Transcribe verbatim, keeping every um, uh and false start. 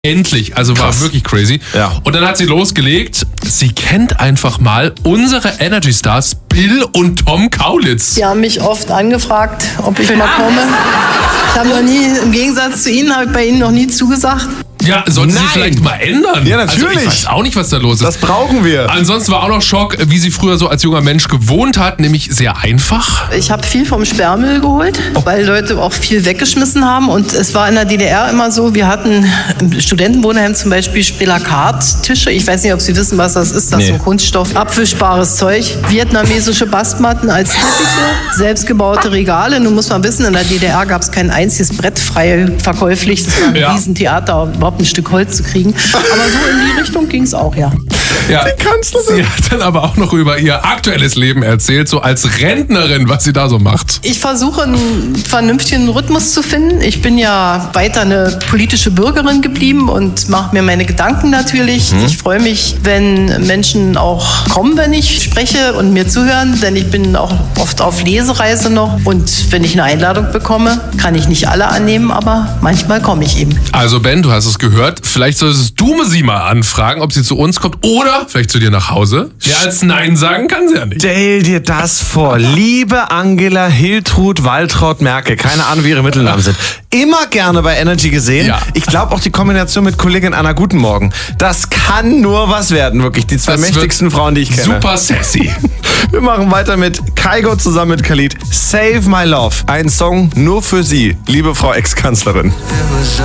Endlich, also war Krass. wirklich crazy. Ja. Und dann hat sie losgelegt, sie kennt einfach mal unsere Energy Stars Bill und Tom Kaulitz. Die haben mich oft angefragt, ob ich mal komme. Ich habe noch nie, im Gegensatz zu Ihnen, habe ich bei Ihnen noch nie zugesagt. Ja, sollten Sie Nein. vielleicht mal ändern. Ja, natürlich. Also ich weiß auch nicht, was da los ist. Das brauchen wir. Ansonsten war auch noch Schock, wie sie früher so als junger Mensch gewohnt hat, nämlich sehr einfach. Ich habe viel vom Sperrmüll geholt, weil Leute auch viel weggeschmissen haben. Und es war in der D D R immer so, wir hatten im Studentenwohnheim zum Beispiel Spelakat-Tische. Ich weiß nicht, ob Sie wissen, was das ist. Das Nee. ist so ein Kunststoff, abwischbares Zeug. Vietnamesische Bastmatten als Teppiche, selbstgebaute Regale. Nun muss man wissen, in der D D R gab es kein einziges Brett frei verkäuflich. Das war ein Ja. Riesentheater, überhaupt ein Stück Holz zu kriegen. Aber so in die Richtung ging es auch, ja. Ja, Die Kanzlerin. sie hat dann aber auch noch über ihr aktuelles Leben erzählt, so als Rentnerin, was sie da so macht. Ich versuche einen vernünftigen Rhythmus zu finden. Ich bin ja weiter eine politische Bürgerin geblieben und mache mir meine Gedanken natürlich. Ich freue mich, wenn Menschen auch kommen, wenn ich spreche und mir zuhören, denn ich bin auch oft auf Lesereise noch. Und wenn ich eine Einladung bekomme, kann ich nicht alle annehmen, aber manchmal komme ich eben. Also Ben, du hast es gehört, vielleicht solltest du sie mal anfragen, ob sie zu uns kommt oder vielleicht zu dir nach Hause. Ja, als Nein sagen kann sie ja nicht. Stell dir das vor. Liebe Angela Hiltrud Waltraud Merkel, keine Ahnung, wie ihre Mittelnamen sind. Immer gerne bei Energy gesehen. Ja. Ich glaube auch die Kombination mit Kollegin Anna Guten Morgen. Das kann nur was werden, wirklich. Die zwei Das wird mächtigsten Frauen, die ich kenne. Super sassy. Wir machen weiter mit Kygo zusammen mit Khalid. Save My Love. Ein Song nur für Sie, liebe Frau Ex-Kanzlerin.